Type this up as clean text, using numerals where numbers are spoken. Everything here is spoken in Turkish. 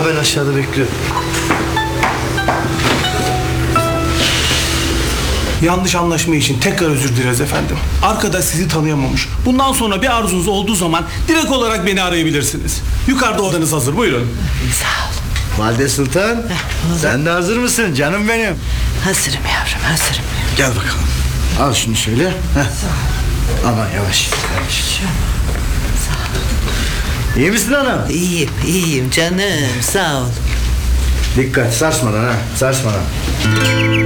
ben aşağıda bekliyorum. Yanlış anlaşma için tekrar özür dileriz efendim. Arkadaş sizi tanıyamamış. Bundan sonra bir arzunuz olduğu zaman direkt olarak beni arayabilirsiniz. Yukarıda odanız hazır, buyurun. Sağ ol. Valide Sultan, sen de hazır mısın canım benim? Hazırım yavrum, hazırım. Gel bakalım. Al şunu şöyle. Heh. Aman yavaş. İyi misin anam? İyiyim, iyiyim canım, sağ ol. Dikkat, sarsmadan ha, sarsmadan.